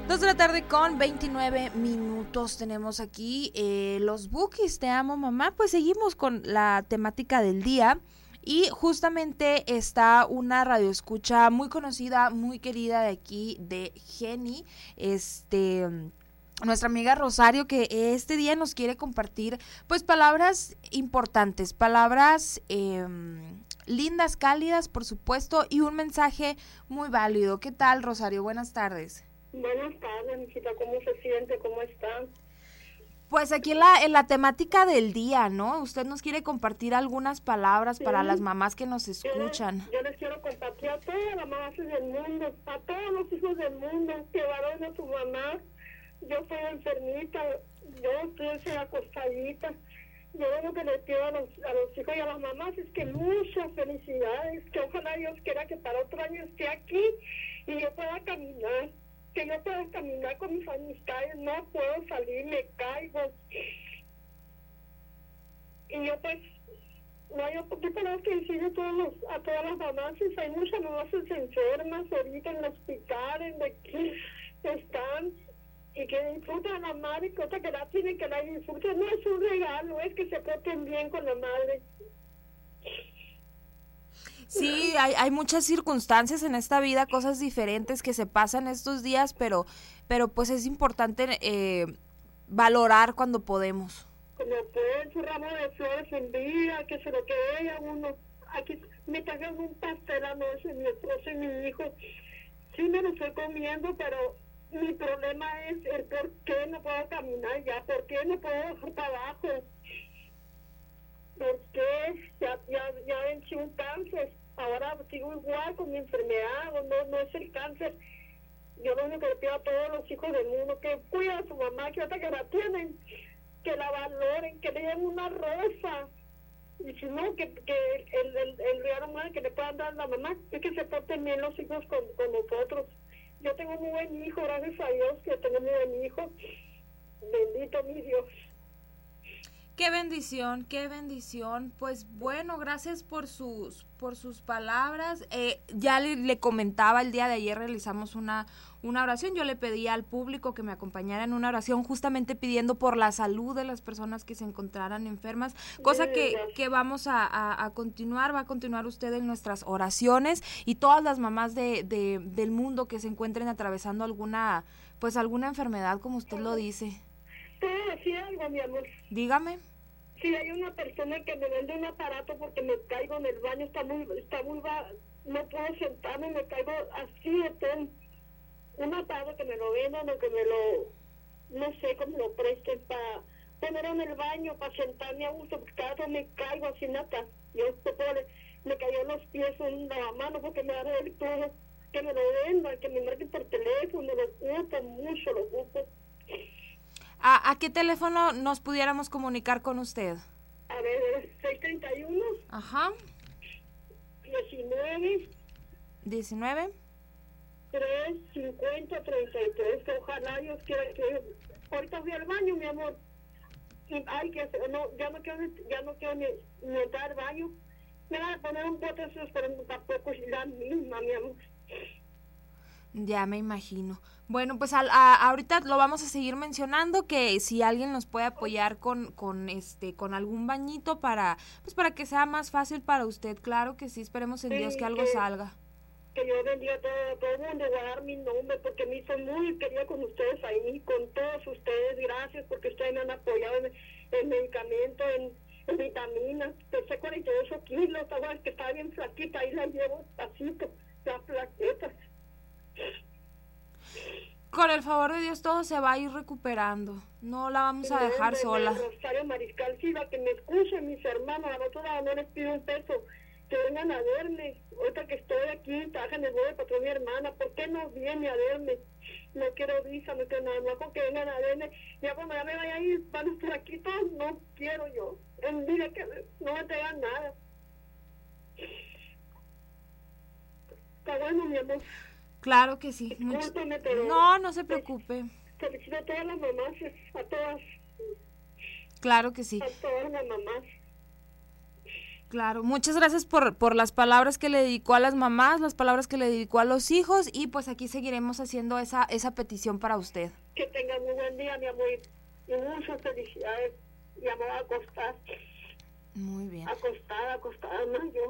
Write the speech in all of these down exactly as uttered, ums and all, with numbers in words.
Dos de la tarde con veintinueve minutos tenemos aquí eh, los Bukis, te amo mamá. Pues seguimos con la temática del día y justamente está una radioescucha muy conocida, muy querida de aquí, de Geni, este... nuestra amiga Rosario, que este día nos quiere compartir pues palabras importantes, palabras eh, lindas, cálidas, por supuesto, y un mensaje muy válido. ¿Qué tal, Rosario? Buenas tardes. Buenas tardes, mijita, ¿cómo se siente? ¿Cómo están? Pues aquí en la, en la temática del día, ¿no? Usted nos quiere compartir algunas palabras sí. para las mamás que nos escuchan. Yo, yo les quiero compartir a todas las mamás del mundo, a todos los hijos del mundo, que valoren a su mamá. Yo soy enfermita, yo estoy acostadita. Yo lo que les pido a los, a los hijos y a las mamás es que muchas felicidades, que ojalá Dios quiera que para otro año esté aquí y yo pueda caminar. Que yo pueda caminar con mis amistades, no puedo salir, me caigo. Y yo pues, no hay otra palabra que decirle a, todos los, a todas las mamás, hay muchas mamás enfermas ahorita en el hospital, en de que están, y que disfrutan a la madre, cosa que la tienen que la disfruten, no es un regalo, es que se porten bien con la madre. Sí, hay, hay muchas circunstancias en esta vida, cosas diferentes que se pasan estos días, pero, pero pues es importante eh, valorar cuando podemos. Como pueden, su ramo de flores en día, que se lo quede a uno. Aquí me trajeron un pastel anoche, mi esposo y mi hijo. Sí me lo estoy comiendo, pero mi problema es el por qué no puedo caminar ya, por qué no puedo bajar para abajo. Porque ya, ya, ya vencí un cáncer, ahora sigo igual con mi enfermedad, no, no es el cáncer. Yo lo único que le pido a todos los hijos del mundo, que cuiden a su mamá, que hasta que la tienen, que la valoren, que le den una rosa. Y si no, que, que el, el, el regalo más que le puedan dar a la mamá es que se porten bien los hijos con, con nosotros. Yo tengo un muy buen hijo, gracias a Dios, que tengo un muy buen hijo. Bendito mi Dios. Qué bendición, qué bendición. Pues bueno, gracias por sus por sus palabras. Eh, ya le, le comentaba el día de ayer, realizamos una, una oración. Yo le pedí al público que me acompañara en una oración, justamente pidiendo por la salud de las personas que se encontraran enfermas, cosa que, que vamos a, a, a continuar, va a continuar usted en nuestras oraciones, y todas las mamás de, de, del mundo que se encuentren atravesando alguna, pues alguna enfermedad, como usted lo dice. ¿Puedo decir algo, mi amor? Dígame. Si hay una persona que me vende un aparato porque me caigo en el baño, está muy, está muy, no puedo sentarme, me caigo así de todo. Un aparato que me lo vendan o que me lo, no sé, cómo lo presten para ponerlo en el baño, para sentarme a gusto, porque cada vez me caigo así nata. Yo me cayó en los pies en la mano porque me da el todo. Que me lo vendan, que me marquen por teléfono, lo ocupo mucho, lo ocupo. ¿A, ¿A qué teléfono nos pudiéramos comunicar con usted? A ver, seis treinta y uno. Ajá. diecinueve. diecinueve. tres cincuenta treinta y tres. Que ojalá Dios quiera que... Ahorita fui al baño, mi amor. Y ay, que no, ya no quiero, ya no quiero ni, ni entrar al baño. Me van a poner un bote de esos, pero tampoco es la misma, mi amor. Ya me imagino. Bueno, pues a, a, ahorita lo vamos a seguir mencionando, que si alguien nos puede apoyar con con este con algún bañito para pues para que sea más fácil para usted, claro que sí, esperemos en sí, Dios que algo que, salga. Que yo bendiga a todo, todo el mundo, guardar mi nombre, porque me hizo muy querida con ustedes ahí, con todos ustedes, gracias, porque ustedes me han apoyado en, en medicamentos, en, en vitaminas. Pesé cuarenta y ocho kilos, ¿sabes? Que estaba bien flaquita, ahí la llevo despacito, las plaquetas. Con el favor de Dios todo se va a ir recuperando, no la vamos a dejar de, sola. De Rosario Mariscal Silva, que me escuchen mis hermanos, a nosotros no les pido un peso, que vengan a verme, ahorita que estoy aquí, trabajan el vuelo para mi hermana, ¿por qué no viene a verme? No quiero visa, no quiero nada, no con que vengan a verme, ya cuando ya me vaya a ir, van a estar aquí todos, no quiero yo, en vida que no me traigan nada. Está bueno, mi amor. Claro que sí. Discúlpame, pero no, no se preocupe. Felicito a todas las mamás, a todas. Claro que sí. A todas las mamás. Claro, muchas gracias por, por las palabras que le dedicó a las mamás, las palabras que le dedicó a los hijos, y pues aquí seguiremos haciendo esa, esa petición para usted. Que tenga muy buen día, mi amor, y muchas felicidades. Ya me voy a acostar. Muy bien. Acostada, acostada, no yo.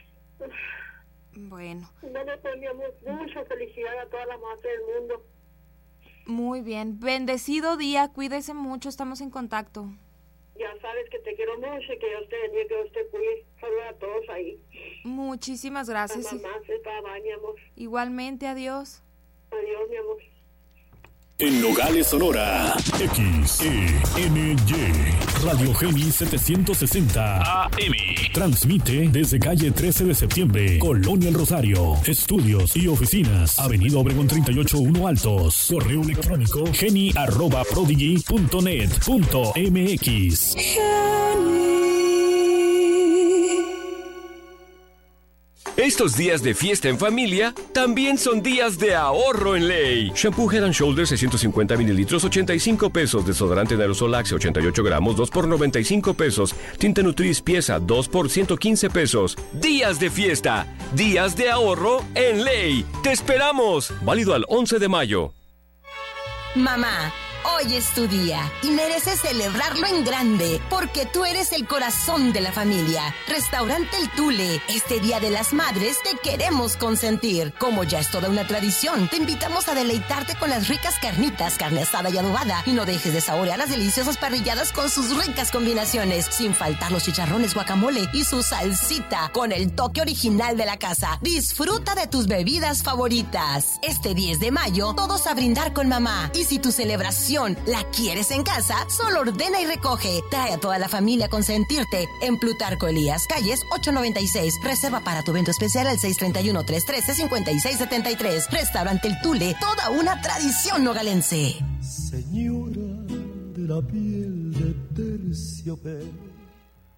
Bueno. Bueno, pues, mi amor, mucha felicidad a todas las madres del mundo. Muy bien. Bendecido día, cuídese mucho, estamos en contacto. Ya sabes que te quiero mucho y que Dios te bendiga, que Dios te cuide. Saludos a todos ahí. Muchísimas gracias. A mamá, bye, bye, mi amor. Igualmente, adiós. Adiós, mi amor. En Nogales, Sonora, X E N Y, Radio Geni setecientos sesenta A M. Transmite desde calle trece de septiembre, Colonia El Rosario. Estudios y oficinas, Avenida Obregón treinta y ocho uno Altos. Correo electrónico geni arroba prodigy punto net punto m x. Estos días de fiesta en familia también son días de ahorro en ley. Shampoo Head and Shoulders seiscientos cincuenta mililitros, ochenta y cinco pesos. Desodorante en aerosol Axe ochenta y ocho gramos, dos por noventa y cinco pesos. Tinte Nutris pieza, dos por ciento quince pesos. Días de fiesta, días de ahorro en ley. ¡Te esperamos! Válido al once de mayo. Mamá, hoy es tu día y mereces celebrarlo en grande, porque tú eres el corazón de la familia. Restaurante El Tule, este Día de las Madres te queremos consentir. Como ya es toda una tradición, te invitamos a deleitarte con las ricas carnitas, carne asada y adobada, y no dejes de saborear las deliciosas parrilladas con sus ricas combinaciones, sin faltar los chicharrones guacamole y su salsita con el toque original de la casa. Disfruta de tus bebidas favoritas. Este diez de mayo, todos a brindar con mamá. Y si tu celebración la quieres en casa, solo ordena y recoge. Trae a toda la familia a consentirte en Plutarco Elías, calles ocho noventa y seis. Reserva para tu evento especial al seis tres uno, tres uno tres, cinco seis siete tres. Restaurante El Tule, toda una tradición nogalense. Señora de la piel de terciopelo,